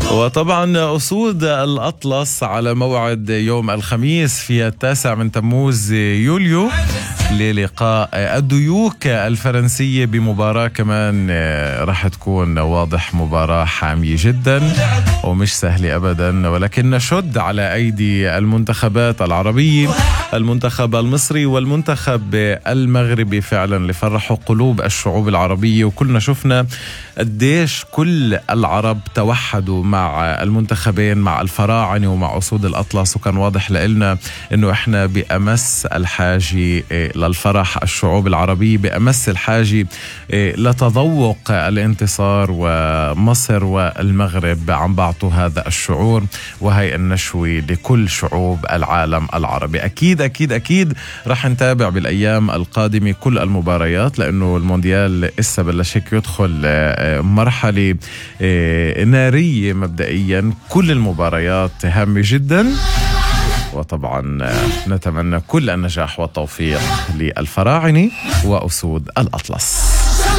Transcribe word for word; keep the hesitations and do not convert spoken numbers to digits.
وطبعا أسود الأطلس على موعد يوم الخميس في التاسع من تموز يوليو للقاء الديوك الفرنسية بمباراة كمان راح تكون واضح مباراة حامية جدا ومش سهلة أبدا، ولكن نشد على أيدي المنتخبات العربية، المنتخب المصري والمنتخب المغربي فعلا لفرحوا قلوب الشعوب العربية. وكلنا شفنا قديش كل العرب توحدوا مع المنتخبين، مع الفراعنة ومع أسود الأطلس، وكان واضح لنا أنه إحنا بأمس الحاجة للفرح، الشعوب العربية بأمس الحاجة لتذوق الانتصار، ومصر والمغرب عم بعطوا هذا الشعور وهي النشوة لكل شعوب العالم العربي. أكيد أكيد أكيد رح نتابع بالأيام القادمة كل المباريات، لأنه المونديال إسا بلش هيك يدخل مرحلة نارية مبدئيا، كل المباريات هامة جدا، وطبعا نتمنى كل النجاح والتوفيق للفراعنة وأسود الأطلس.